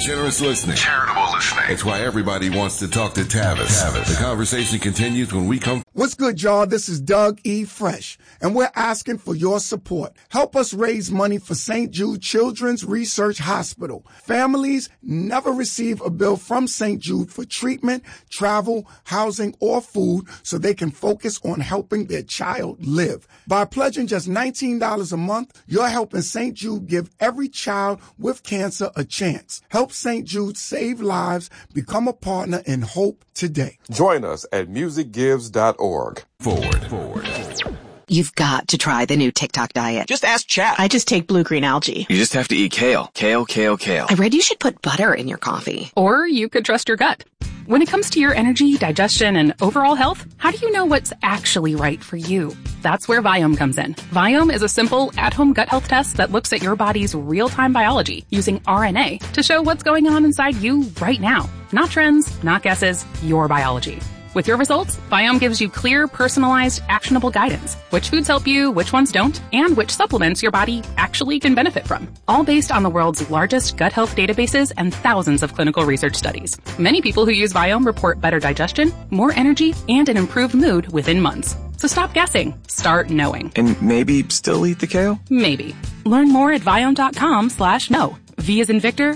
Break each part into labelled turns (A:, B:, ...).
A: Generous listening. Charitable listening. It's why everybody wants to talk to Tavis. The conversation continues when we come.
B: What's good, y'all? This is Doug E. Fresh, and we're asking for your support. Help us raise money for St. Jude Children's Research Hospital. Families never receive a bill from St. Jude for treatment, travel, housing, or food so they can focus on helping their child live. By pledging just $19 a month, you're helping St. Jude give every child with cancer a chance. Help St. Jude save lives. Become a partner in hope today.
C: Join us at musicgives.org.
A: Forward.
D: You've got to try the new TikTok diet.
E: Just ask chat.
F: I just take blue-green algae.
E: You just have to eat kale. Kale.
D: I read you should put butter in your coffee.
G: Or you could trust your gut. When it comes to your energy, digestion, and overall health, how do you know what's actually right for you? That's where Viome comes in. Viome is a simple, at-home gut health test that looks at your body's real-time biology using RNA to show what's going on inside you right now. Not trends, not guesses, your biology. With your results, Viome gives you clear, personalized, actionable guidance. Which foods help you, which ones don't, and which supplements your body actually can benefit from. All based on the world's largest gut health databases and thousands of clinical research studies. Many people who use Viome report better digestion, more energy, and an improved mood within months. So stop guessing. Start knowing.
E: And maybe still eat the kale?
G: Maybe. Learn more at Viome.com/know. V as in Victor,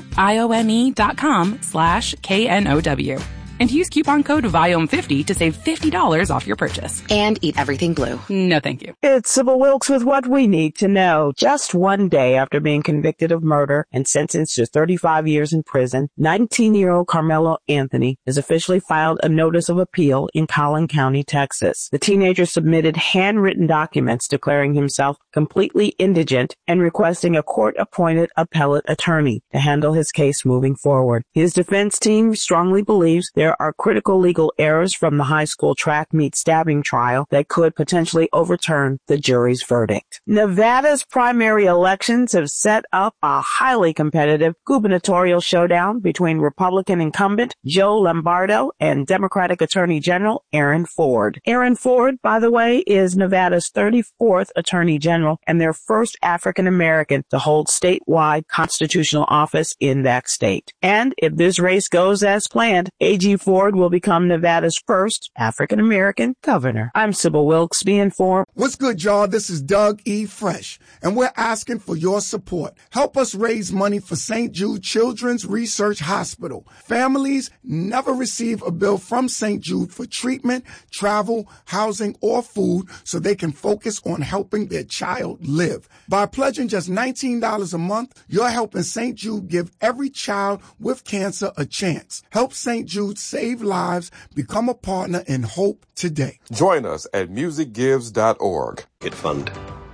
G: IOME.com/KNOW. And use coupon code VIOME50 to save $50 off your purchase.
D: And eat everything blue.
G: No, thank you.
F: It's Sybil Wilkes with what we need to know. Just one day after being convicted of murder and sentenced to 35 years in prison, 19-year-old Carmelo Anthony has officially filed a notice of appeal in Collin County, Texas. The teenager submitted handwritten documents declaring himself completely indigent and requesting a court-appointed appellate attorney to handle his case moving forward. His defense team strongly believes there are critical legal errors from the high school track meet stabbing trial that could potentially overturn the jury's verdict. Nevada's primary elections have set up a highly competitive gubernatorial showdown between Republican incumbent Joe Lombardo and Democratic Attorney General Aaron Ford. Aaron Ford, by the way, is Nevada's 34th Attorney General and their first African American to hold statewide constitutional office in that state. And if this race goes as planned, AG Ford will become Nevada's first African-American governor. I'm Sybil Wilkes. Be informed.
B: What's good, y'all? This is Doug E. Fresh, and we're asking for your support. Help us raise money for St. Jude Children's Research Hospital. Families never receive a bill from St. Jude for treatment, travel, housing, or food so they can focus on helping their child live. By pledging just $19 a month, you're helping St. Jude give every child with cancer a chance. Help St. Jude save lives. Become a partner in hope today.
C: Join us at musicgives.org.
H: Good fund.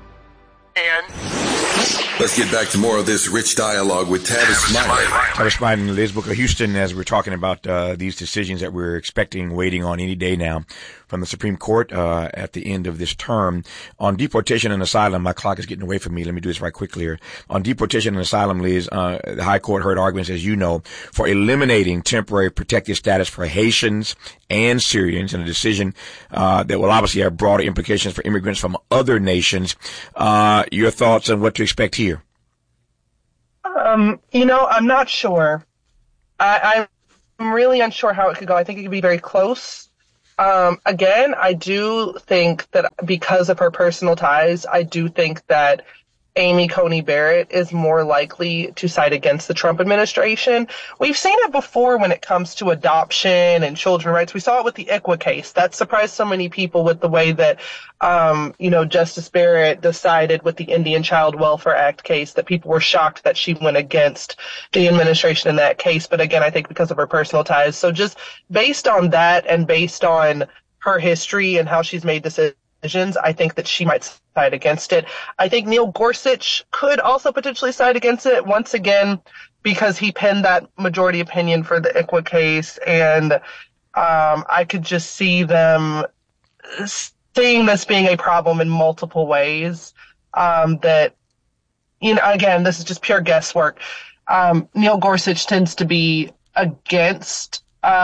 A: And let's get back to more of this rich dialogue with Tavis Smiley.
I: Tavis Smiley and Liz Booker Houston, as we're talking about these decisions that we're expecting, waiting on any day now from the Supreme Court at the end of this term. On deportation and asylum, my clock is getting away from me. Let me do this right quickly here. On deportation and asylum, Liz, the High Court heard arguments, as you know, for eliminating temporary protected status for Haitians and Syrians, in a decision that will obviously have broader implications for immigrants from other nations. Your thoughts on what to expect here?
J: I'm not sure. I'm really unsure how it could go. I think it could be very close. Again, I do think that because of her personal ties, I do think that Amy Coney Barrett is more likely to side against the Trump administration. We've seen it before when it comes to adoption and children's rights. We saw it with the ICWA case. That surprised so many people with the way that, Justice Barrett decided with the Indian Child Welfare Act case that people were shocked that she went against the administration in that case. But again, I think because of her personal ties. So just based on that and based on her history and how she's made decisions, I think that she might side against it. I think Neil Gorsuch could also potentially side against it once again because he penned that majority opinion for the ICWA case, and I could just see them seeing this being a problem in multiple ways. That, again, this is just pure guesswork. Neil Gorsuch tends to be against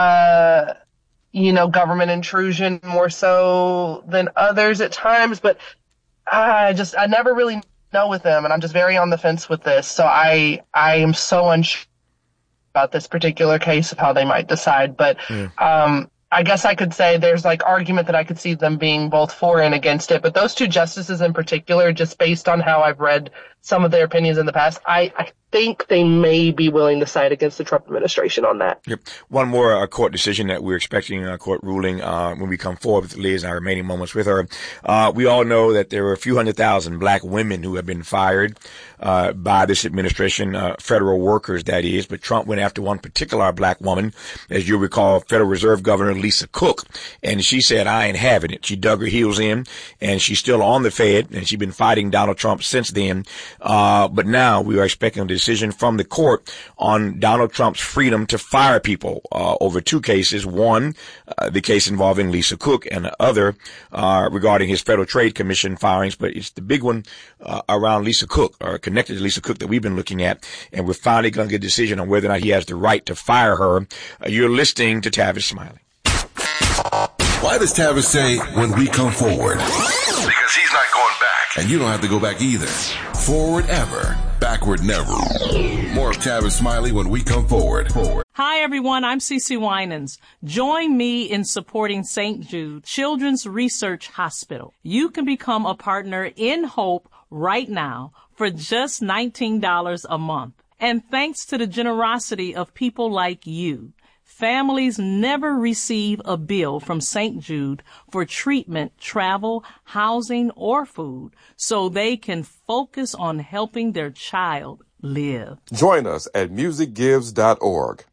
J: government intrusion more so than others at times, but I never really know with him, and I'm just very on the fence with this. So I am so unsure about this particular case of how they might decide. But I guess I could say there's like argument that I could see them being both for and against it. But those two justices in particular, just based on how I've read some of their opinions in the past, I think they may be willing to side against the Trump administration on that.
I: Yep. One more court decision that we're expecting, a court ruling when we come forward with Liz in our remaining moments with her. We all know that there were a few 100,000 black women who have been fired by this administration, federal workers, that is. But Trump went after one particular black woman, as you recall, Federal Reserve Governor Lisa Cook, and she said, I ain't having it. She dug her heels in, and she's still on the Fed, and she's been fighting Donald Trump since then. But now we are expecting a decision from the court on Donald Trump's freedom to fire people over two cases. One, the case involving Lisa Cook, and the other regarding his Federal Trade Commission firings. But it's the big one around Lisa Cook, or connected to Lisa Cook, that we've been looking at. And we're finally going to get a decision on whether or not he has the right to fire her. You're listening to Tavis Smiley.
A: Why does Tavis say when we come forward? Because he's not going back. And you don't have to go back either. Forward ever, backward never. More of Tavis Smiley when we come forward.
H: Hi everyone, I'm CeCe Winans. Join me in supporting St. Jude Children's Research Hospital. You can become a partner in Hope right now for just $19 a month. And thanks to the generosity of people like you, families never receive a bill from St. Jude for treatment, travel, housing, or food, so they can focus on helping their child live.
C: Join us at musicgives.org.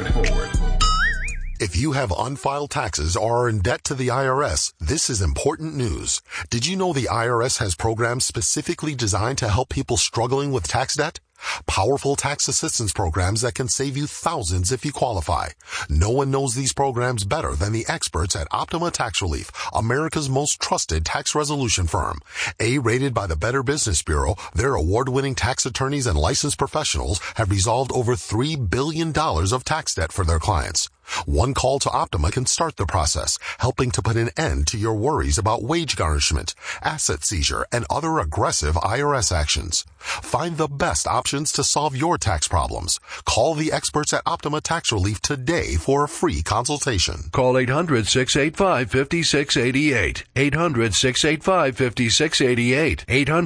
K: If you have unfiled taxes or are in debt to the IRS, this is important news. Did you know the IRS has programs specifically designed to help people struggling with tax debt? Powerful tax assistance programs that can save you thousands if you qualify. No one knows these programs better than the experts at Optima Tax Relief, America's most trusted tax resolution firm. A-rated by the Better Business Bureau, their award-winning tax attorneys and licensed professionals have resolved over $3 billion of tax debt for their clients. One call to Optima can start the process, helping to put an end to your worries about wage garnishment, asset seizure, and other aggressive IRS actions. Find the best options to solve your tax problems. Call the experts at Optima Tax Relief today for a free consultation.
L: Call 800-685-5688. 800-685-5688.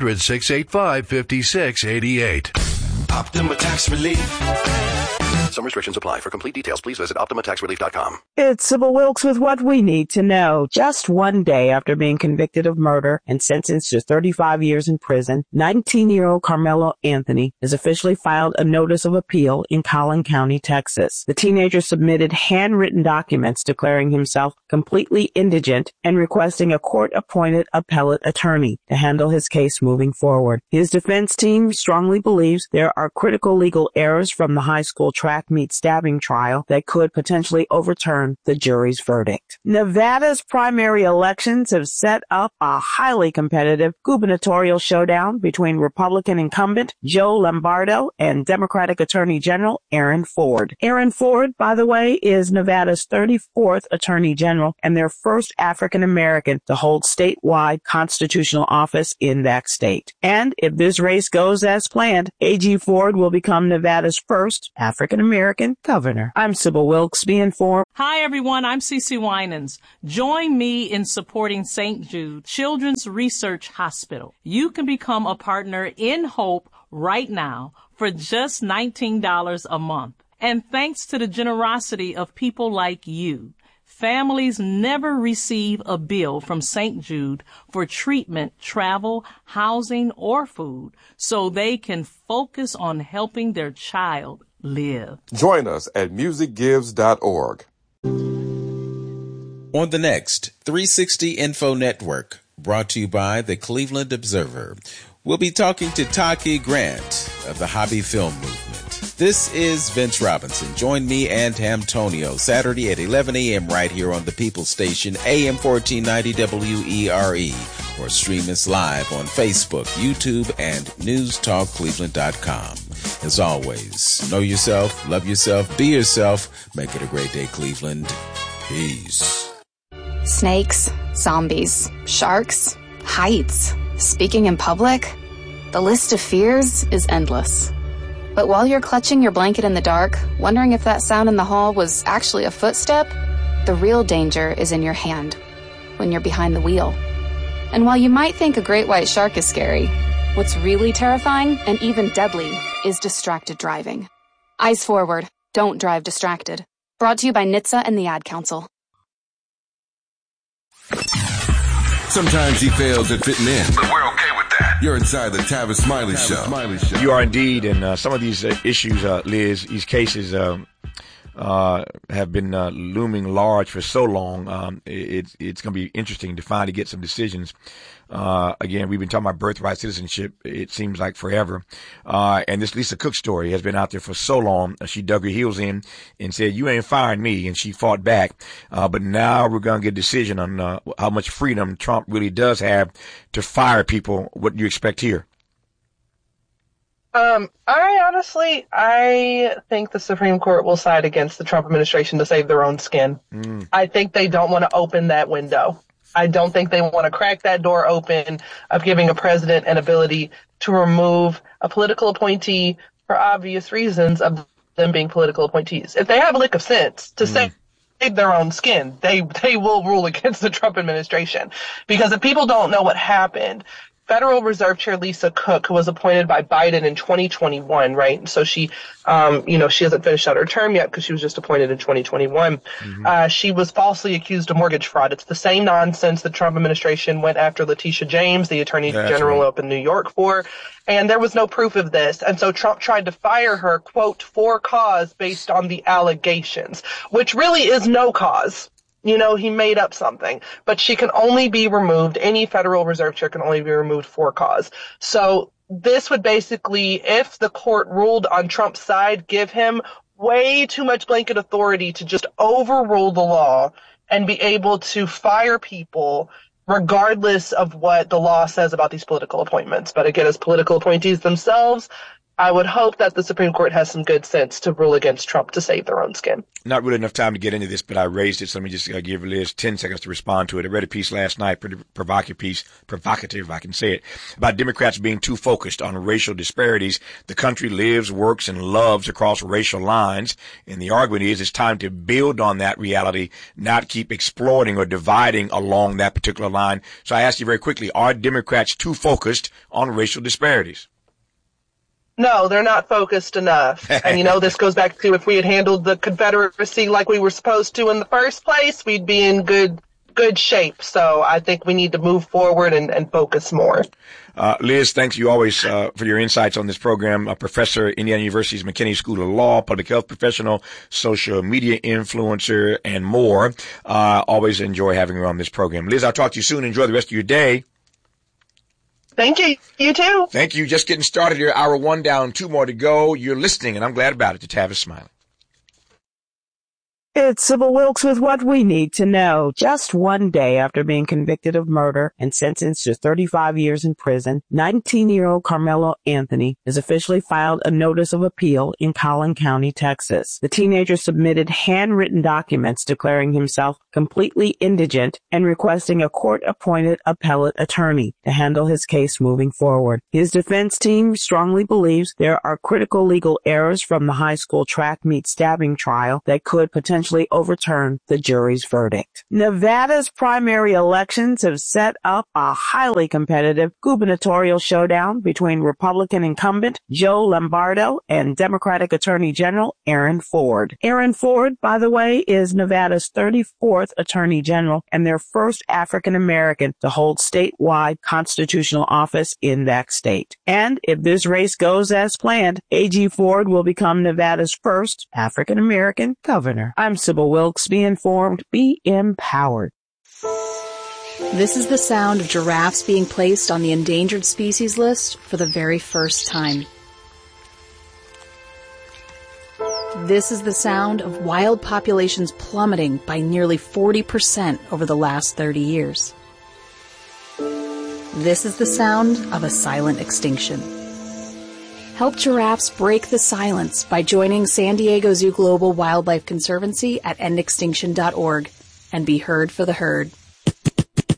L: 800-685-5688.
E: Optima Tax Relief. Some restrictions apply. For complete details, please visit OptimaTaxRelief.com.
F: It's Sybil Wilkes with what we need to know. Just one day after being convicted of murder and sentenced to 35 years in prison, 19-year-old Carmelo Anthony has officially filed a notice of appeal in Collin County, Texas. The teenager submitted handwritten documents declaring himself completely indigent and requesting a court-appointed appellate attorney to handle his case moving forward. His defense team strongly believes there are critical legal errors from the high school track meet stabbing trial that could potentially overturn the jury's verdict. Nevada's primary elections have set up a highly competitive gubernatorial showdown between Republican incumbent Joe Lombardo and Democratic Attorney General Aaron Ford. Aaron Ford, by the way, is Nevada's 34th Attorney General and their first African American to hold statewide constitutional office in that state. And if this race goes as planned, AG Ford will become Nevada's first African American governor. I'm Sybil Wilkes. Be informed.
H: Hi everyone, I'm CeCe Winans. Join me in supporting St. Jude Children's Research Hospital. You can become a partner in Hope right now for just $19 a month. And thanks to the generosity of people like you, families never receive a bill from St. Jude for treatment, travel, housing, or food, so they can focus on helping their child live.
C: Join us at musicgives.org.
M: On the next 360 Info Network, brought to you by the Cleveland Observer, we'll be talking to Taki Grant of the Hobby Film Movement. This is Vince Robinson. Join me and Antonio Saturday at 11 a.m. right here on the People Station, AM 1490 WERE, or stream us live on Facebook, YouTube, and newstalkcleveland.com. As always, know yourself, love yourself, be yourself. Make it a great day, Cleveland. Peace.
N: Snakes, zombies, sharks, heights, speaking in public. The list of fears is endless. But while you're clutching your blanket in the dark, wondering if that sound in the hall was actually a footstep, the real danger is in your hand, when you're behind the wheel. And while you might think a great white shark is scary, what's really terrifying and even deadly is distracted driving. Eyes forward. Don't drive distracted. Brought to you by NHTSA and the Ad Council.
A: Sometimes he fails at fitting in, but we're okay with that. You're inside the Tavis Smiley Show.
I: You are indeed, and some of these issues, Liz, these cases have been looming large for so long. It's going to be interesting to finally get some decisions. Again, we've been talking about birthright citizenship, it seems like forever. And this Lisa Cook story has been out there for so long. She dug her heels in and said, you ain't firing me. And she fought back. But now we're going to get a decision on how much freedom Trump really does have to fire people. What do you expect here?
J: I think the Supreme Court will side against the Trump administration to save their own skin. I think they don't want to open that window. I don't think they want to crack that door open of giving a president an ability to remove a political appointee for obvious reasons of them being political appointees. If they have a lick of sense to save their own skin, they will rule against the Trump administration. Because if people don't know what happened, Federal Reserve Chair Lisa Cook, who was appointed by Biden in 2021, right? So she, she hasn't finished out her term yet because she was just appointed in 2021. She was falsely accused of mortgage fraud. It's the same nonsense the Trump administration went after Letitia James, the Attorney General up in New York, for. And there was no proof of this. And so Trump tried to fire her, quote, for cause based on the allegations, which really is no cause. He made up something, but she can only be removed. Any Federal Reserve Chair can only be removed for cause. So this would basically, if the court ruled on Trump's side, give him way too much blanket authority to just overrule the law and be able to fire people regardless of what the law says about these political appointments. But again, as political appointees themselves, I would hope that the Supreme Court has some good sense to rule against Trump to save their own skin.
I: Not really enough time to get into this, but I raised it, so let me just give Liz 10 seconds to respond to it. I read a piece last night, pretty provocative, I can say it, about Democrats being too focused on racial disparities. The country lives, works, and loves across racial lines, and the argument is it's time to build on that reality, not keep exploiting or dividing along that particular line. So I ask you very quickly, are Democrats too focused on racial disparities?
J: No, they're not focused enough. And, this goes back to if we had handled the Confederacy like we were supposed to in the first place, we'd be in good shape. So I think we need to move forward and focus more.
I: Liz, thanks you always for your insights on this program. A professor at Indiana University's McKinney School of Law, public health professional, social media influencer, and more. Always enjoy having you on this program. Liz, I'll talk to you soon. Enjoy the rest of your day.
J: Thank you. You too.
I: Thank you. Just getting started here. Hour one down, 2 more to go. You're listening, and I'm glad about it, to Tavis Smiley.
F: It's Sybil Wilkes with what we need to know. Just one day after being convicted of murder and sentenced to 35 years in prison, 19-year-old Carmelo Anthony has officially filed a notice of appeal in Collin County, Texas. The teenager submitted handwritten documents declaring himself completely indigent and requesting a court-appointed appellate attorney to handle his case moving forward. His defense team strongly believes there are critical legal errors from the high school track meet stabbing trial that could potentially overturn the jury's verdict. Nevada's primary elections have set up a highly competitive gubernatorial showdown between Republican incumbent Joe Lombardo and Democratic Attorney General Aaron Ford. Aaron Ford, by the way, is Nevada's 34th Attorney General and their first African American to hold statewide constitutional office in that state. And if this race goes as planned, AG Ford will become Nevada's first African American governor. I'm Sybil Wilkes. Be informed, be empowered.
O: This is the sound of giraffes being placed on the endangered species list for the very first time. This is the sound of wild populations plummeting by nearly 40% over the last 30 years. This is the sound of a silent extinction. Help giraffes break the silence by joining San Diego Zoo Global Wildlife Conservancy at endextinction.org and be heard for the herd.